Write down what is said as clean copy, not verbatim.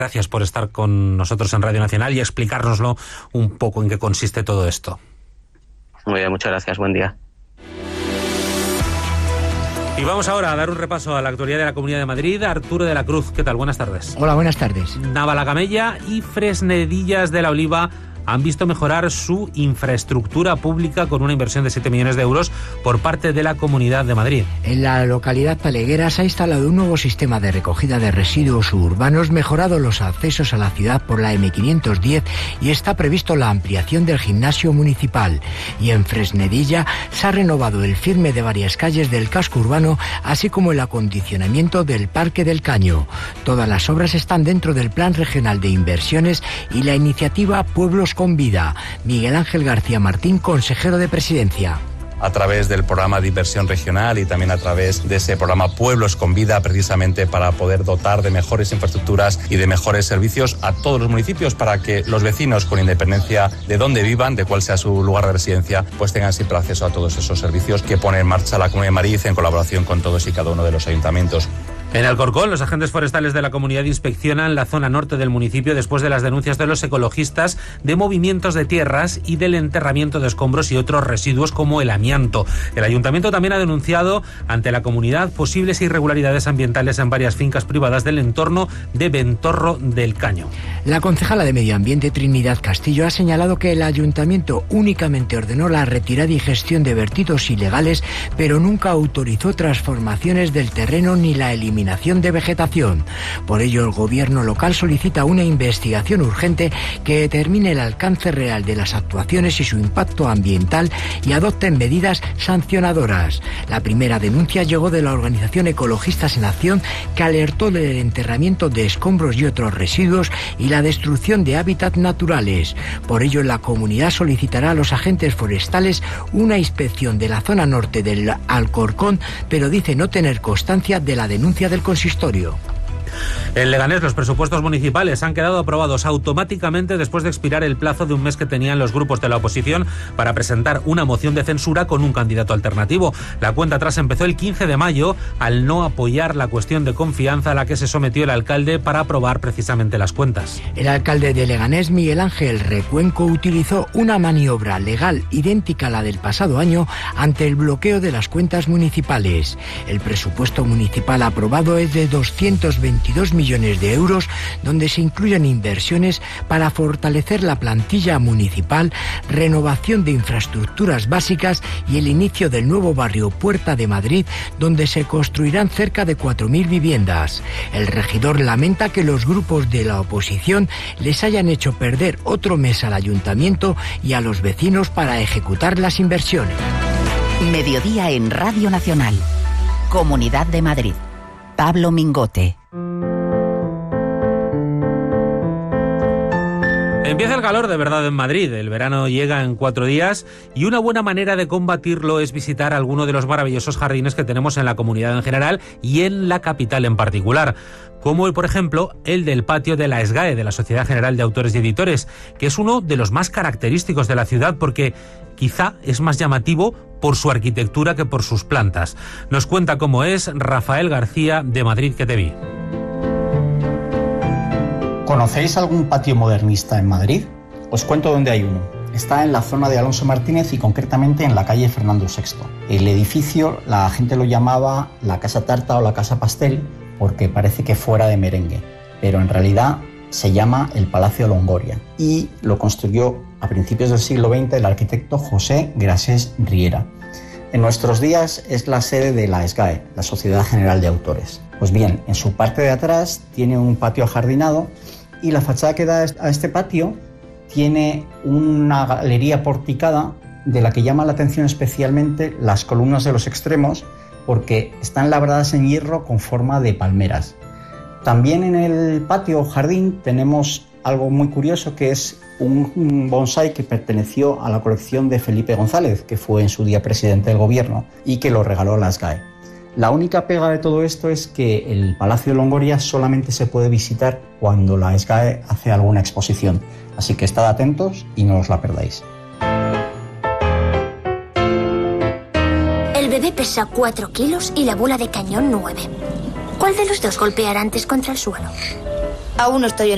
Gracias por estar con nosotros en Radio Nacional y explicárnoslo un poco en qué consiste todo esto. Muy bien, muchas gracias. Buen día. Y vamos ahora a dar un repaso a la actualidad de la Comunidad de Madrid. Arturo de la Cruz, ¿qué tal? Buenas tardes. Hola, buenas tardes. Navalagamella y Fresnedillas de la Oliva han visto mejorar su infraestructura pública con una inversión de 7 millones de euros por parte de la Comunidad de Madrid. En la localidad paleguera se ha instalado un nuevo sistema de recogida de residuos urbanos, mejorado los accesos a la ciudad por la M510 y está previsto la ampliación del gimnasio municipal. Y en Fresnedilla se ha renovado el firme de varias calles del casco urbano, así como el acondicionamiento del Parque del Caño. Todas las obras están dentro del Plan Regional de Inversiones y la iniciativa Pueblos con Vida. Miguel Ángel García Martín, consejero de Presidencia. A través del programa de inversión regional y también a través de ese programa Pueblos con Vida, precisamente para poder dotar de mejores infraestructuras y de mejores servicios a todos los municipios, para que los vecinos, con independencia de dónde vivan, de cuál sea su lugar de residencia, pues tengan siempre acceso a todos esos servicios que pone en marcha la Comunidad de Madrid en colaboración con todos y cada uno de los ayuntamientos. En Alcorcón, los agentes forestales de la comunidad inspeccionan la zona norte del municipio después de las denuncias de los ecologistas de movimientos de tierras y del enterramiento de escombros y otros residuos como el amianto. El ayuntamiento también ha denunciado ante la comunidad posibles irregularidades ambientales en varias fincas privadas del entorno de Ventorro del Caño. La concejala de Medio Ambiente, Trinidad Castillo, ha señalado que el ayuntamiento únicamente ordenó la retirada y gestión de vertidos ilegales, pero nunca autorizó transformaciones del terreno ni la eliminación de vegetación. Por ello, el gobierno local solicita una investigación urgente que determine el alcance real de las actuaciones y su impacto ambiental y adopten medidas sancionadoras. La primera denuncia llegó de la organización Ecologistas en Acción, que alertó del enterramiento de escombros y otros residuos y la destrucción de hábitats naturales. Por ello, la comunidad solicitará a los agentes forestales una inspección de la zona norte del Alcorcón, pero dice no tener constancia de la denuncia del consistorio. En Leganés, los presupuestos municipales han quedado aprobados automáticamente después de expirar el plazo de un mes que tenían los grupos de la oposición para presentar una moción de censura con un candidato alternativo. La cuenta atrás empezó el 15 de mayo al no apoyar la cuestión de confianza a la que se sometió el alcalde para aprobar precisamente las cuentas. El alcalde de Leganés, Miguel Ángel Recuenco, utilizó una maniobra legal idéntica a la del pasado año ante el bloqueo de las cuentas municipales. El presupuesto municipal aprobado es de 222 millones de euros, donde se incluyen inversiones para fortalecer la plantilla municipal, renovación de infraestructuras básicas y el inicio del nuevo barrio Puerta de Madrid, donde se construirán cerca de 4.000 viviendas. El regidor lamenta que los grupos de la oposición les hayan hecho perder otro mes al ayuntamiento y a los vecinos para ejecutar las inversiones. Mediodía en Radio Nacional. Comunidad de Madrid. Pablo Mingote. Empieza el calor de verdad en Madrid. El verano llega en 4 días y una buena manera de combatirlo es visitar alguno de los maravillosos jardines que tenemos en la comunidad en general y en la capital en particular, como por ejemplo el del patio de la SGAE, de la Sociedad General de Autores y Editores, que es uno de los más característicos de la ciudad porque quizá es más llamativo por su arquitectura que por sus plantas. Nos cuenta cómo es Rafael García de Madrid que te vi. ¿Conocéis algún patio modernista en Madrid? Os cuento dónde hay uno. Está en la zona de Alonso Martínez y concretamente en la calle Fernando VI. El edificio la gente lo llamaba la Casa Tarta o la Casa Pastel porque parece que fuera de merengue, pero en realidad se llama el Palacio Longoria y lo construyó a principios del siglo XX el arquitecto José Grasés Riera. En nuestros días es la sede de la SGAE, la Sociedad General de Autores. Pues bien, en su parte de atrás tiene un patio ajardinado y la fachada que da a este patio tiene una galería porticada de la que llama la atención especialmente las columnas de los extremos porque están labradas en hierro con forma de palmeras. También en el patio o jardín tenemos algo muy curioso que es un bonsái que perteneció a la colección de Felipe González, que fue en su día presidente del gobierno y que lo regaló la SGAE. La única pega de todo esto es que el Palacio de Longoria solamente se puede visitar cuando la SGAE hace alguna exposición. Así que estad atentos y no os la perdáis. El bebé pesa 4 kilos y la bola de cañón 9. ¿Cuál de los dos golpeará antes contra el suelo? Aún no estoy en